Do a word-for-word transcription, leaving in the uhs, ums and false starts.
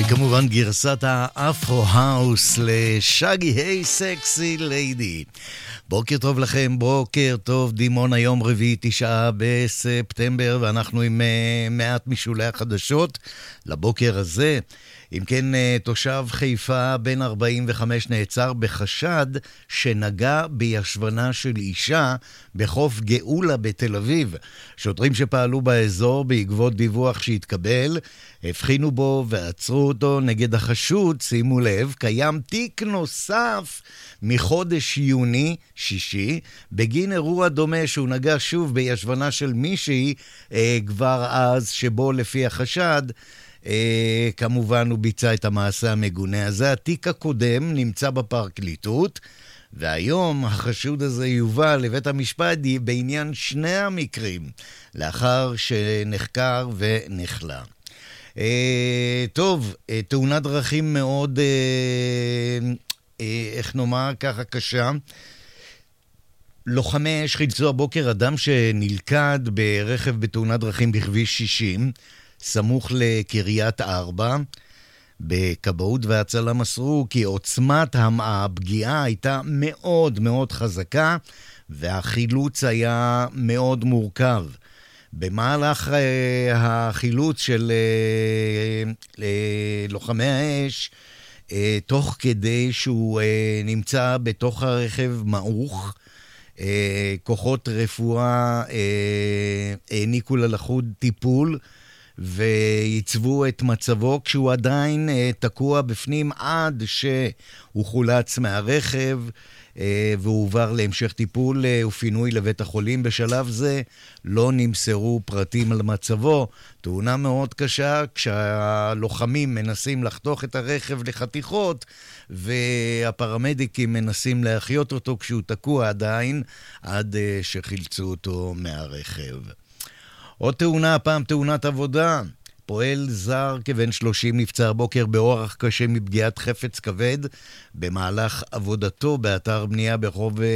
כמובן גרסת האפרו-האוס לשגי היי סקסי ליידי. בוקר טוב לכם, בוקר טוב דימון, היום רביעי תשעה בספטמבר, ואנחנו עם uh, מעט משולי החדשות לבוקר הזה. אם כן, תושב חיפה בן ארבעים וחמש נעצר בחשד שנגע בישבנה של אישה בחוף גאולה בתל אביב. שוטרים שפעלו באזור בעקבות דיווח שהתקבל, הבחינו בו ועצרו אותו. נגד החשוד, שימו לב, קיים תיק נוסף מחודש יוני שישי, בגין אירוע דומה שהוא נגע שוב בישבנה של מישהי אה, כבר אז, שבו לפי החשד, Uh, כמובן הוא ביצע את המעשה המגונה הזה. התיק הקודם נמצא בפרקליטות, והיום החשוד הזה יובא לבית המשפט בעניין שני המקרים, לאחר שנחקר ונחלה. Uh, טוב, uh, תאונת דרכים מאוד, uh, uh, איך נאמר ככה, קשה. לוחמי אש חילצו הבוקר אדם שנלכד ברכב בתאונת דרכים בכביש שישים, סמוך לקריית ארבע. בכבאות והצלה מסרו כי עוצמת הפגיעה הייתה מאוד מאוד חזקה, והחילוץ היה מאוד מורכב. במהלך החילוץ של לוחמי האש, תוך כדי שהוא נמצא בתוך הרכב מעוך, כוחות רפואה העניקו ללכוד טיפול ויצבו את מצבו, כשהוא עדיין uh, תקוע בפנים עד שהוא חולץ מהרכב uh, והוא עובר להמשך טיפול uh, ופינוי לבית החולים. בשלב זה לא נמסרו פרטים על מצבו. תאונה מאוד קשה, כשהלוחמים מנסים לחתוך את הרכב לחתיכות והפרמדיקים מנסים להחיות אותו כשהוא תקוע עדיין, עד uh, שחילצו אותו מהרכב. עוד תאונה, הפעם תאונת עבודה. פועל זר כבן שלושים נפצע בוקר באורח קשה מפגיעת חפץ כבד במהלך עבודתו באתר בנייה ברחוב